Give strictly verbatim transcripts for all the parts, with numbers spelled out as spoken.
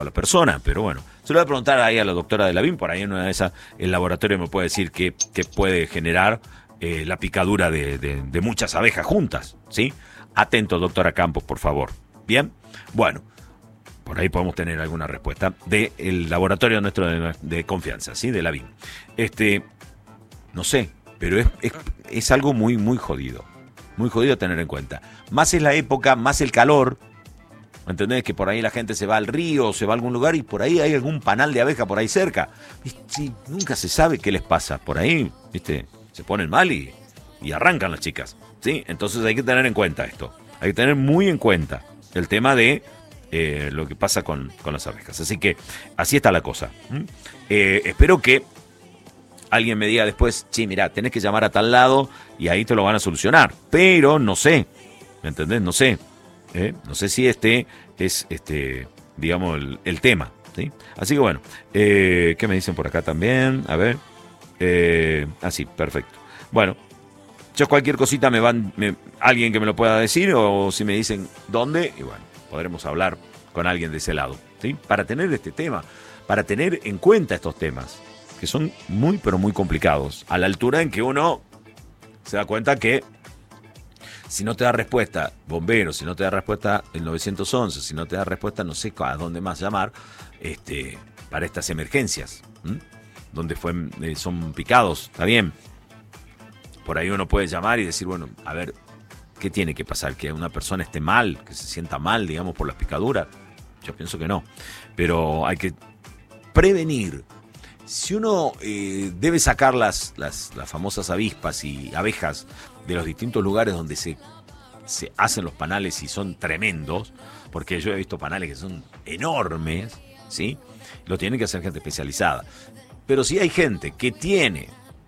a la persona, pero bueno, se lo voy a preguntar ahí a la doctora de la B I M, por ahí en una de esas el laboratorio me puede decir que, que puede generar eh, la picadura de, de, de muchas abejas juntas, ¿sí? Atento, doctora Campos, por favor. Bien, bueno, por ahí podemos tener alguna respuesta del laboratorio nuestro de, de confianza, ¿sí? De la B I M. Este, no sé, pero es, es, es algo muy, muy jodido, muy jodido a tener en cuenta. Más es la época, más el calor. ¿Entendés? Que por ahí la gente se va al río, se va a algún lugar y por ahí hay algún panal de abeja por ahí cerca. Sí, nunca se sabe qué les pasa. Por ahí, ¿viste? Se ponen mal y, y arrancan las chicas, ¿sí? Entonces hay que tener en cuenta esto. Hay que tener muy en cuenta el tema de eh, lo que pasa con, con las abejas. Así que así está la cosa. ¿Mm? Eh, espero que alguien me diga después, sí, mirá, tenés que llamar a tal lado y ahí te lo van a solucionar. Pero no sé, ¿me entendés? No sé. ¿Eh? No sé si este es, este, digamos, el, el tema, ¿sí? Así que bueno, eh, ¿qué me dicen por acá también? A ver. Eh, ah, sí, perfecto. Bueno, yo cualquier cosita me van, me, alguien que me lo pueda decir o si me dicen dónde, y bueno, podremos hablar con alguien de ese lado, ¿sí? Para tener este tema, para tener en cuenta estos temas, que son muy, pero muy complicados, a la altura en que uno se da cuenta que si no te da respuesta, bomberos, si no te da respuesta el nueve once, si no te da respuesta, no sé a dónde más llamar, este, para estas emergencias, ¿m? Donde fue, eh, son picados, está bien. Por ahí uno puede llamar y decir, bueno, a ver, ¿qué tiene que pasar? ¿Que una persona esté mal, que se sienta mal, digamos, por las picaduras? Yo pienso que no. Pero hay que prevenir. Si uno eh, debe sacar las, las, las famosas avispas y abejas de los distintos lugares donde se, se hacen los panales y son tremendos, porque yo he visto panales que son enormes, ¿sí? Lo tiene que hacer gente especializada. Pero si hay gente que tiene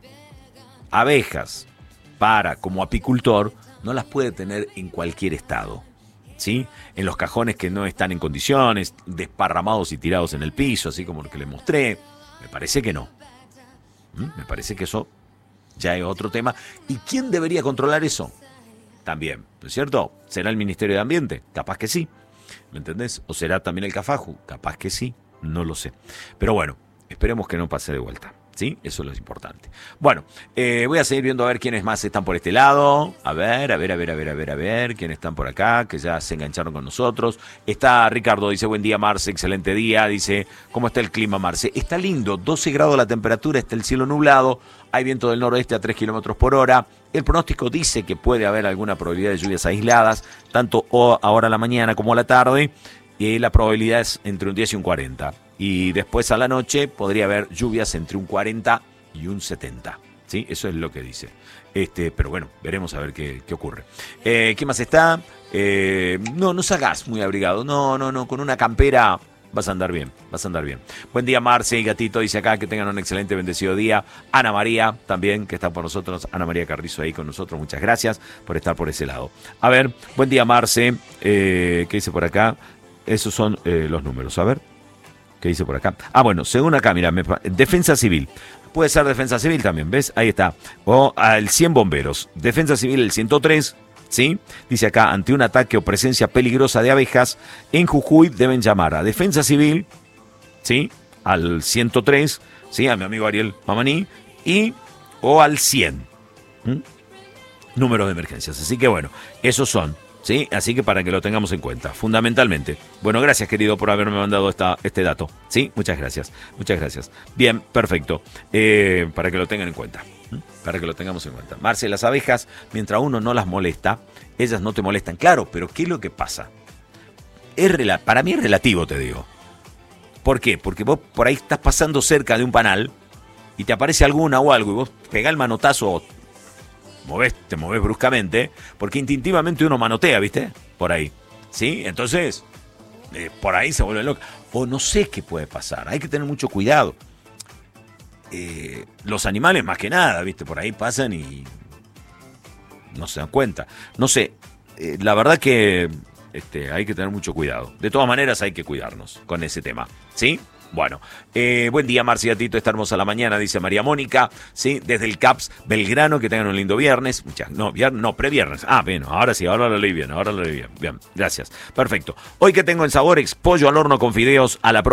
abejas para, como apicultor, no las puede tener en cualquier estado, ¿sí? En los cajones que no están en condiciones, desparramados y tirados en el piso, así como el que les mostré. Me parece que no. ¿Mm? Me parece que eso ya es otro tema. ¿Y quién debería controlar eso? También, ¿no es cierto? ¿Será el Ministerio de Ambiente? Capaz que sí. ¿Me entendés? ¿O será también el CAFAJU? Capaz que sí. No lo sé. Pero bueno, esperemos que no pase de vuelta, ¿sí? Eso es lo importante. Bueno, eh, voy a seguir viendo a ver quiénes más están por este lado. A ver, a ver, a ver, a ver, a ver, a ver, quiénes están por acá, que ya se engancharon con nosotros. Está Ricardo, dice, buen día, Marce, excelente día. Dice, ¿cómo está el clima, Marce? Está lindo, doce grados la temperatura, está el cielo nublado, hay viento del noroeste a tres kilómetros por hora. El pronóstico dice que puede haber alguna probabilidad de lluvias aisladas, tanto ahora a la mañana como a la tarde. Y la probabilidad es entre un diez y un cuarenta. Y después a la noche podría haber lluvias entre un cuarenta y un setenta. ¿Sí? Eso es lo que dice. Este, pero bueno, veremos a ver qué, qué ocurre. Eh, ¿Qué más está? Eh, no, no salgas muy abrigado. No, no, no. Con una campera vas a andar bien. Vas a andar bien. Buen día, Marce y Gatito. Dice acá que tengan un excelente, bendecido día. Ana María también, que está por nosotros. Ana María Carrizo ahí con nosotros. Muchas gracias por estar por ese lado. A ver, buen día, Marce. Eh, ¿Qué dice por acá? Esos son eh, los números. A ver, ¿qué dice por acá? Ah, bueno, según acá, mira, me, Defensa Civil. Puede ser Defensa Civil también, ¿ves? Ahí está. O al cien bomberos. Defensa Civil el ciento tres, ¿sí? Dice acá, ante un ataque o presencia peligrosa de abejas, en Jujuy deben llamar a Defensa Civil, ¿sí? Al ciento tres, ¿sí? A mi amigo Ariel Mamaní, y o al cien. ¿Mm? Números de emergencias. Así que bueno, esos son. ¿Sí? Así que para que lo tengamos en cuenta, fundamentalmente. Bueno, gracias, querido, por haberme mandado esta, este dato. ¿Sí? Muchas gracias. Muchas gracias. Bien, perfecto. Eh, para que lo tengan en cuenta. ¿Mm? Para que lo tengamos en cuenta. Marce, las abejas, mientras uno no las molesta, ellas no te molestan. Claro, pero ¿qué es lo que pasa? Es rela- para mí es relativo, te digo. ¿Por qué? Porque vos por ahí estás pasando cerca de un panal y te aparece alguna o algo y vos pegás el manotazo, movés, te movés bruscamente, porque instintivamente uno manotea, ¿viste? Por ahí, ¿sí? Entonces, eh, por ahí se vuelve loco. O no sé qué puede pasar, hay que tener mucho cuidado. Eh, los animales más que nada, ¿viste? Por ahí pasan y no se dan cuenta. No sé, eh, la verdad que este, hay que tener mucho cuidado. De todas maneras hay que cuidarnos con ese tema, ¿sí? Bueno, eh, buen día, Marci, a Tito, está hermosa la mañana, dice María Mónica, ¿sí? Desde el CAPS Belgrano, que tengan un lindo viernes. Muchas, no, viernes, no, previernes. Ah, bueno, ahora sí, ahora lo leí bien, ahora lo leí bien. Bien, gracias. Perfecto. Hoy que tengo en Sabores, pollo al horno con fideos a la